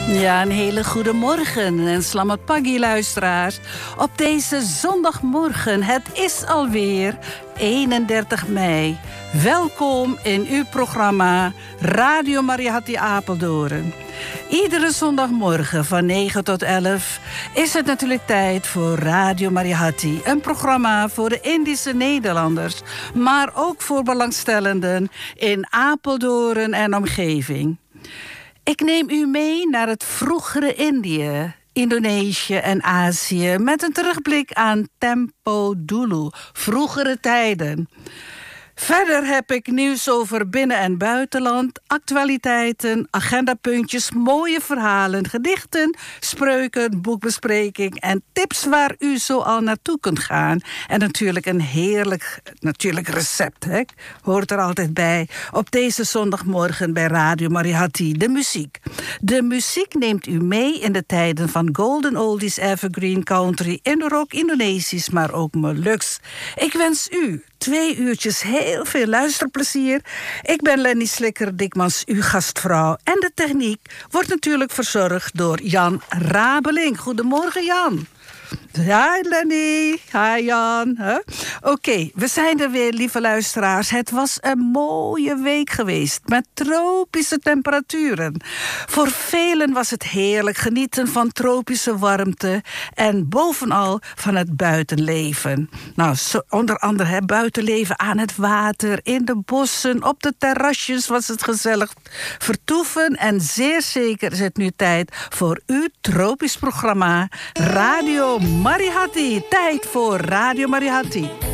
Ja, een hele goede morgen en Slamat Pagi luisteraars. Op deze zondagmorgen, het is alweer 31 mei. Welkom in uw programma Radio Mariahati Apeldoorn. Iedere zondagmorgen van 9 tot 11 is het natuurlijk tijd voor Radio Mariahati. Een programma voor de Indische Nederlanders, maar ook voor belangstellenden in Apeldoorn en omgeving. Ik neem u mee naar het vroegere Indië, Indonesië en Azië met een terugblik aan Tempo Dulu, vroegere tijden. Verder heb ik nieuws over binnen- en buitenland, actualiteiten, agendapuntjes, mooie verhalen, gedichten, spreuken, boekbespreking en tips waar u zo al naartoe kunt gaan. En natuurlijk een heerlijk recept, hè? Hoort er altijd bij. Op deze zondagmorgen bij Radio Mariahati, de muziek. De muziek neemt u mee in de tijden van Golden Oldies, Evergreen Country, Indo-rock, Indonesisch, maar ook Molux. Ik wens u 2 uurtjes heel veel luisterplezier. Ik ben Lenny Slikker-Dikmans, uw gastvrouw. En de techniek wordt natuurlijk verzorgd door Jan Rabeling. Goedemorgen, Jan. Hi Lenny, hi Jan. Oké, we zijn er weer, lieve luisteraars. Het was een mooie week geweest met tropische temperaturen. Voor velen was het heerlijk genieten van tropische warmte en bovenal van het buitenleven. Nou, onder andere buitenleven aan het water, in de bossen, op de terrasjes was het gezellig vertoeven. En zeer zeker is het nu tijd voor uw tropisch programma Radio Mariahati. Tijd voor Radio Mariahati.